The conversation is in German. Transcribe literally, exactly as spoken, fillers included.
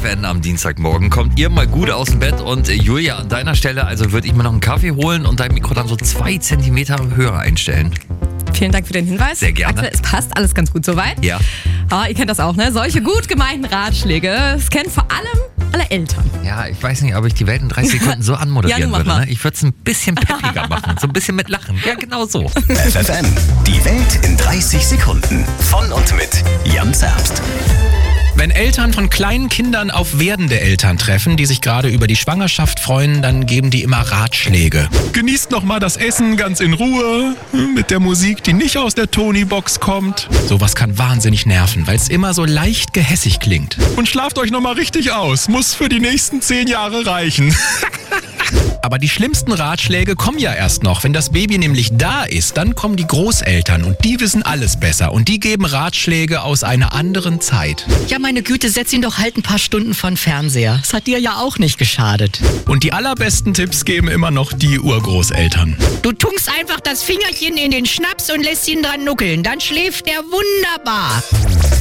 N am Dienstagmorgen. Kommt ihr mal gut aus dem Bett und äh, Julia, an deiner Stelle, also würde ich mir noch einen Kaffee holen und dein Mikro dann so zwei Zentimeter höher einstellen. Vielen Dank für den Hinweis. Sehr gerne. Axel, es passt alles ganz gut soweit. Ja. Aber ihr kennt das auch, ne? Solche gut gemeinten Ratschläge. Das kennen vor allem alle Eltern. Ja, ich weiß nicht, ob ich die Welt in dreißig Sekunden so anmoderieren Ja, nun mach würde. mal. Ne? Ich würde es ein bisschen peppiger machen, so ein bisschen mit Lachen. Ja, genau so. F F M, die Welt in dreißig Sekunden. Von und mit Jan Zerbst. Wenn Eltern von kleinen Kindern auf werdende Eltern treffen, die sich gerade über die Schwangerschaft freuen, dann geben die immer Ratschläge. Genießt noch mal das Essen ganz in Ruhe, mit der Musik, die nicht aus der Tony-Box kommt. Sowas kann wahnsinnig nerven, weil es immer so leicht gehässig klingt. Und schlaft euch noch mal richtig aus, muss für die nächsten zehn Jahre reichen. Aber die schlimmsten Ratschläge kommen ja erst noch. Wenn das Baby nämlich da ist, dann kommen die Großeltern und die wissen alles besser. Und die geben Ratschläge aus einer anderen Zeit. Ja, meine Güte, setz ihn doch halt ein paar Stunden von Fernseher. Das hat dir ja auch nicht geschadet. Und die allerbesten Tipps geben immer noch die Urgroßeltern. Du tunkst einfach das Fingerchen in den Schnaps und lässt ihn dran nuckeln. Dann schläft er wunderbar.